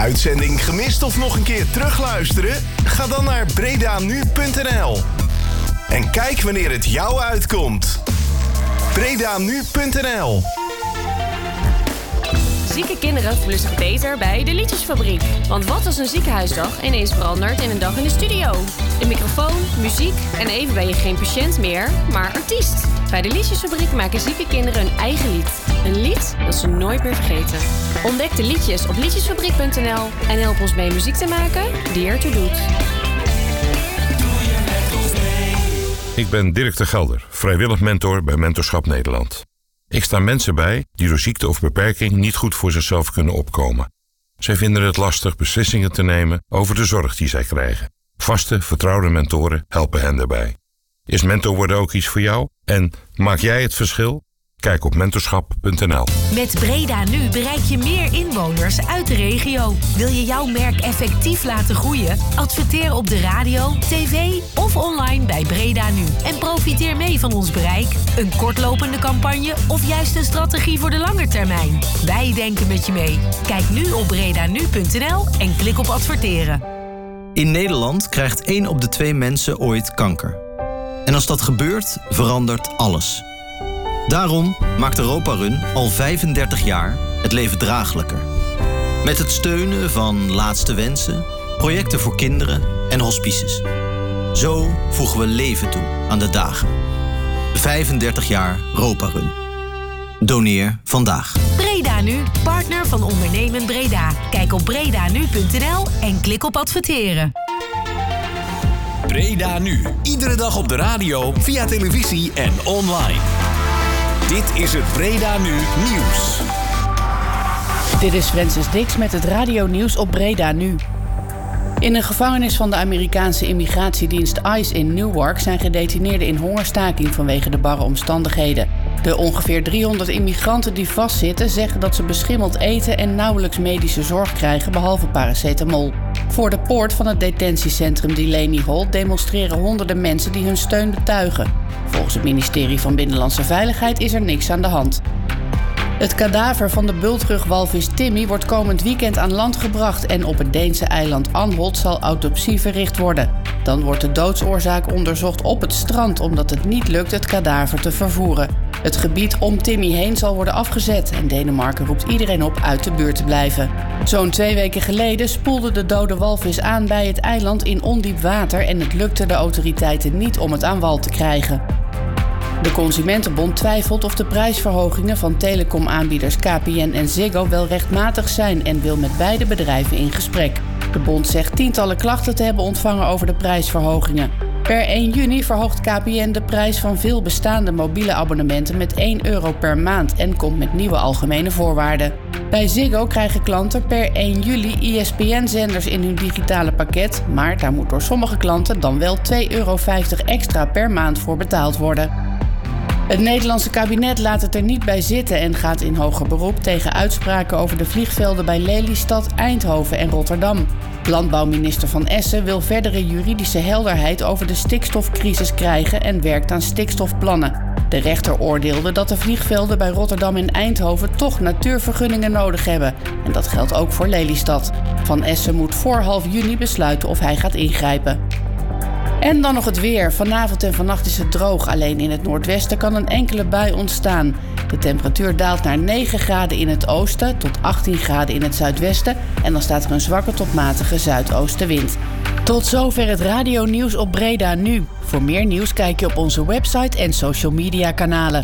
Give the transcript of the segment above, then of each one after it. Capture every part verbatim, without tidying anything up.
uitzending gemist of nog een keer terugluisteren? Ga dan naar bredanu punt n l. En kijk wanneer het jou uitkomt. bredanu punt n l. Zieke kinderen voelen zich beter bij de Liedjesfabriek. Want wat als een ziekenhuisdag ineens verandert in een dag in de studio? Een microfoon, muziek en even ben je geen patiënt meer, maar artiest. Bij de Liedjesfabriek maken zieke kinderen hun eigen lied. Een lied dat ze nooit meer vergeten. Ontdek de liedjes op liedjesfabriek punt n l en help ons mee muziek te maken die ertoe doet. Ik ben Dirk de Gelder, vrijwillig mentor bij Mentorschap Nederland. Ik sta mensen bij die door ziekte of beperking niet goed voor zichzelf kunnen opkomen. Zij vinden het lastig beslissingen te nemen over de zorg die zij krijgen. Vaste, vertrouwde mentoren helpen hen daarbij. Is mentor worden ook iets voor jou? En maak jij het verschil? Kijk op mentorschap punt n l. Met Breda Nu bereik je meer inwoners uit de regio. Wil je jouw merk effectief laten groeien? Adverteer op de radio, tv of online bij Breda Nu. En profiteer mee van ons bereik, een kortlopende campagne of juist een strategie voor de lange termijn. Wij denken met je mee. Kijk nu op bredanu punt n l en klik op adverteren. In Nederland krijgt één op de twee mensen ooit kanker. En als dat gebeurt, verandert alles. Daarom maakt Europa Run al vijfendertig jaar het leven draaglijker. Met het steunen van Laatste Wensen, projecten voor kinderen en hospices. Zo voegen we leven toe aan de dagen. vijfendertig jaar Europa Run. Doneer vandaag. Breda Nu, partner van Ondernemen Breda. Kijk op bredanu punt n l en klik op adverteren. Breda Nu. Iedere dag op de radio, via televisie en online. Dit is het Breda Nu Nieuws. Dit is Francis Dix met het radionieuws op Breda Nu. In een gevangenis van de Amerikaanse immigratiedienst ICE in Newark zijn gedetineerden in hongerstaking vanwege de barre omstandigheden. De ongeveer driehonderd immigranten die vastzitten zeggen dat ze beschimmeld eten en nauwelijks medische zorg krijgen behalve paracetamol. Voor de poort van het detentiecentrum Delaney Hall demonstreren honderden mensen die hun steun betuigen. Volgens het ministerie van Binnenlandse Veiligheid is er niks aan de hand. Het kadaver van de bultrugwalvis Timmy wordt komend weekend aan land gebracht en op het Deense eiland Anholt zal autopsie verricht worden. Dan wordt de doodsoorzaak onderzocht op het strand omdat het niet lukt het kadaver te vervoeren. Het gebied om Timmy heen zal worden afgezet en Denemarken roept iedereen op uit de buurt te blijven. Zo'n twee weken geleden spoelde de dode walvis aan bij het eiland in ondiep water en het lukte de autoriteiten niet om het aan wal te krijgen. De Consumentenbond twijfelt of de prijsverhogingen van telecomaanbieders K P N en Ziggo wel rechtmatig zijn en wil met beide bedrijven in gesprek. De bond zegt tientallen klachten te hebben ontvangen over de prijsverhogingen. Per één juni verhoogt K P N de prijs van veel bestaande mobiele abonnementen met één euro per maand en komt met nieuwe algemene voorwaarden. Bij Ziggo krijgen klanten per één juli I S P N-zenders in hun digitale pakket, maar daar moet door sommige klanten dan wel twee euro vijftig extra per maand voor betaald worden. Het Nederlandse kabinet laat het er niet bij zitten en gaat in hoger beroep tegen uitspraken over de vliegvelden bij Lelystad, Eindhoven en Rotterdam. Landbouwminister Van Essen wil verdere juridische helderheid over de stikstofcrisis krijgen en werkt aan stikstofplannen. De rechter oordeelde dat de vliegvelden bij Rotterdam en Eindhoven toch natuurvergunningen nodig hebben. En dat geldt ook voor Lelystad. Van Essen moet voor half juni besluiten of hij gaat ingrijpen. En dan nog het weer. Vanavond en vannacht is het droog. Alleen in het noordwesten kan een enkele bui ontstaan. De temperatuur daalt naar negen graden in het oosten tot achttien graden in het zuidwesten. En dan staat er een zwakke tot matige zuidoostenwind. Tot zover het radionieuws op Breda Nu. Voor meer nieuws kijk je op onze website en social media kanalen.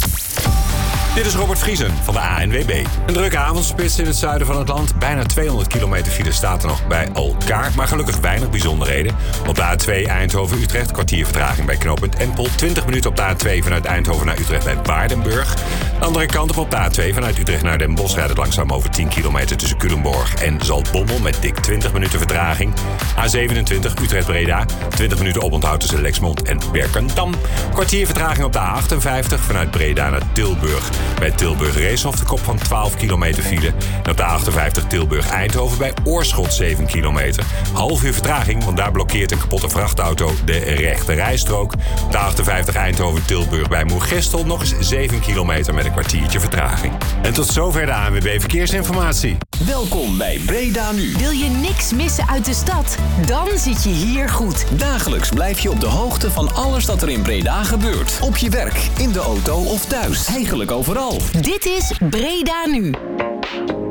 Dit is Robert Vriesen van de A N W B. Een drukke avondspits in het zuiden van het land. Bijna tweehonderd kilometer file staat er nog bij elkaar. Maar gelukkig weinig bijzonderheden. Op de A twee Eindhoven-Utrecht, kwartier vertraging bij knooppunt Empel. twintig minuten op de A twee vanuit Eindhoven naar Utrecht bij Waardenburg. De andere kant op op de A twee vanuit Utrecht naar Den Bosch rijdt het langzaam over tien kilometer tussen Culemborg en Zaltbommel met dik twintig minuten vertraging. A zevenentwintig Utrecht-Breda, twintig minuten oponthoud tussen Lexmond en Berkendam. Kwartier vertraging op de A achtenvijftig vanuit Breda naar Tilburg. Bij Tilburg Reeshof de kop van twaalf kilometer file. En op de A achtenvijftig Tilburg-Eindhoven bij Oorschot zeven kilometer. Half uur vertraging, want daar blokkeert een kapotte vrachtauto de rechte rijstrook. Op de A achtenvijftig Eindhoven-Tilburg bij Moergestel nog eens zeven kilometer met een kwartiertje vertraging. En tot zover de A N W B Verkeersinformatie. Welkom bij Breda Nu. Wil je niks missen uit de stad? Dan zit je hier goed. Dagelijks blijf je op de hoogte van alles dat er in Breda gebeurt. Op je werk, in de auto of thuis. Eigenlijk overal. Dit is Breda Nu.